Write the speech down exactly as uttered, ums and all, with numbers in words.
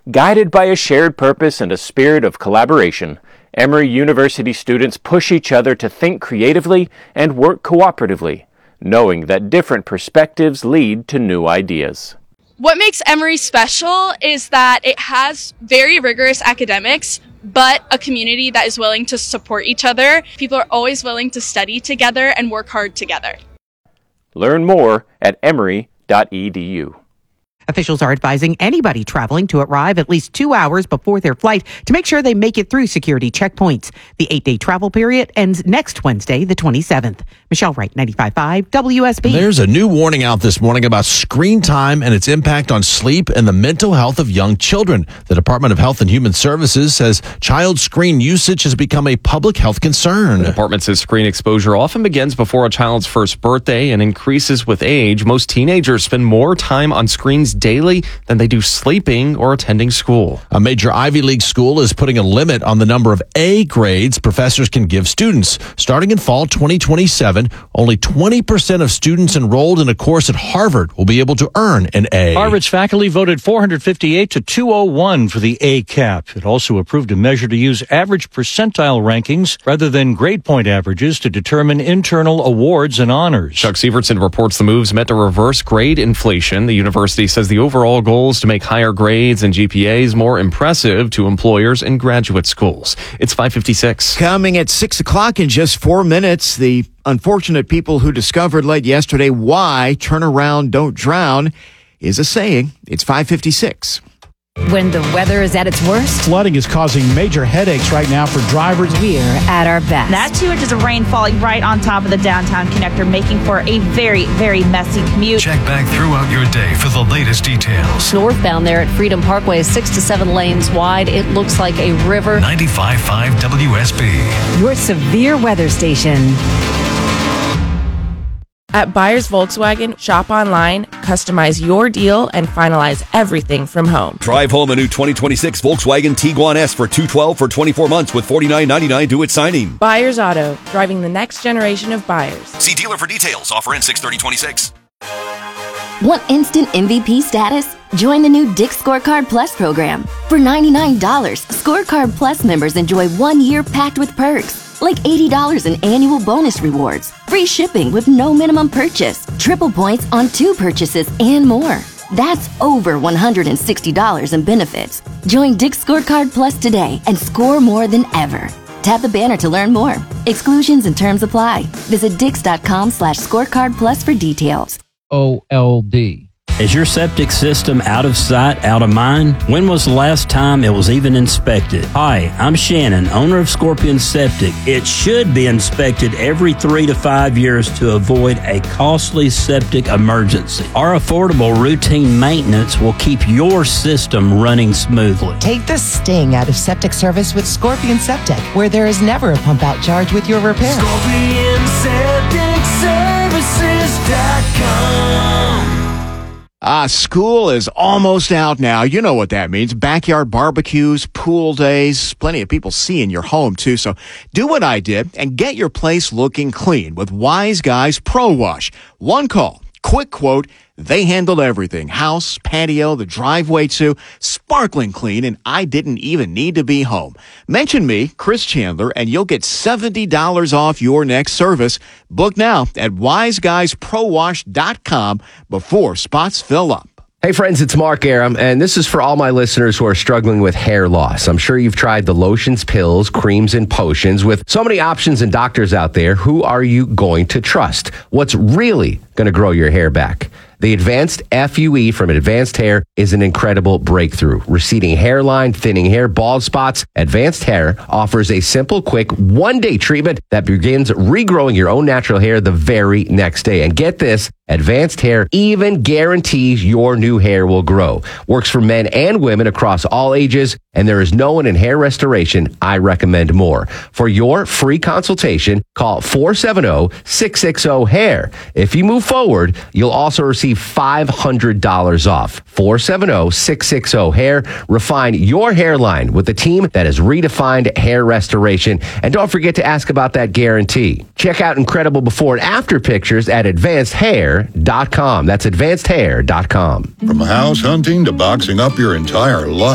Guided by a shared purpose and a spirit of collaboration, Emory University students push each other to think creatively and work cooperatively, knowing that different perspectives lead to new ideas. What makes Emory special is that it has very rigorous academics, but a community that is willing to support each other. People are always willing to study together and work hard together. Learn more at emory dot e d u. Officials are advising anybody traveling to arrive at least two hours before their flight to make sure they make it through security checkpoints. The eight-day travel period ends next Wednesday, the twenty-seventh. Michelle Wright, ninety-five point five W S B. There's a new warning out this morning about screen time and its impact on sleep and the mental health of young children. The Department of Health and Human Services says child screen usage has become a public health concern. The department says screen exposure often begins before a child's first birthday and increases with age. Most teenagers spend more time on screens daily than they do sleeping or attending school. A major Ivy League school is putting a limit on the number of A grades professors can give students. Starting in fall twenty twenty-seven, only twenty percent of students enrolled in a course at Harvard will be able to earn an A. Harvard's faculty voted four hundred fifty-eight to two oh one for the A cap. It also approved a measure to use average percentile rankings rather than grade point averages to determine internal awards and honors. Chuck Sievertson reports the moves meant to reverse grade inflation. The university says the overall goal is to make higher grades and G P As more impressive to employers and graduate schools. It's five fifty-six. Coming at six o'clock in just four minutes, the unfortunate people who discovered late yesterday why turn around, don't drown is a saying. It's five fifty-six. When the weather is at its worst, flooding is causing major headaches right now for drivers. We're at our best. That two inches of rain falling right on top of the downtown connector, making for a very, very messy commute. Check back throughout your day for the latest details. Northbound there at Freedom Parkway is six to seven lanes wide. It looks like a river. ninety-five point five W S B. Your severe weather station. At Buyers Volkswagen, shop online, customize your deal, and finalize everything from home. Drive home a new twenty twenty-six Volkswagen Tiguan S for two hundred twelve dollars for twenty-four months with forty-nine ninety-nine due at signing. Buyers Auto, driving the next generation of buyers. See dealer for details. Offer in six thirty twenty-six. Want instant M V P status? Join the new Dick's Scorecard Plus program. For ninety-nine dollars, Scorecard Plus members enjoy one year packed with perks. Like eighty dollars in annual bonus rewards, free shipping with no minimum purchase, triple points on two purchases, and more. That's over one hundred sixty dollars in benefits. Join Dick's Scorecard Plus today and score more than ever. Tap the banner to learn more. Exclusions and terms apply. Visit dix.com slash scorecard plus for details. O L D. Is your septic system out of sight, out of mind? When was the last time it was even inspected? Hi, I'm Shannon, owner of Scorpion Septic. It should be inspected every three to five years to avoid a costly septic emergency. Our affordable routine maintenance will keep your system running smoothly. Take the sting out of septic service with Scorpion Septic, where there is never a pump out charge with your repair. Scorpion Septic Services dot com. Ah, school is almost out now. You know what that means. Backyard barbecues, pool days, plenty of people seeing your home too. So do what I did and get your place looking clean with Wise Guys Pro Wash. One call, quick quote. They handled everything. House, patio, the driveway too. Sparkling clean, and I didn't even need to be home. Mention me, Chris Chandler, and you'll get seventy dollars off your next service. Book now at wise guys pro wash dot com before spots fill up. Hey friends, it's Mark Aram, and this is for all my listeners who are struggling with hair loss. I'm sure you've tried the lotions, pills, creams, and potions. With so many options and doctors out there, who are you going to trust? What's really going to grow your hair back? The Advanced F U E from Advanced Hair is an incredible breakthrough. Receding hairline, thinning hair, bald spots. Advanced Hair offers a simple, quick, one-day treatment that begins regrowing your own natural hair the very next day. And get this, Advanced Hair even guarantees your new hair will grow. Works for men and women across all ages, and there is no one in hair restoration I recommend more. For your free consultation, call four seven zero, six six zero, hair. If you move forward, you'll also receive five hundred dollars off. four seven zero, six six zero, hair. Refine your hairline with a team that has redefined hair restoration. And don't forget to ask about that guarantee. Check out incredible before and after pictures at advanced hair dot com. That's advanced hair dot com. From house hunting to boxing up your entire life.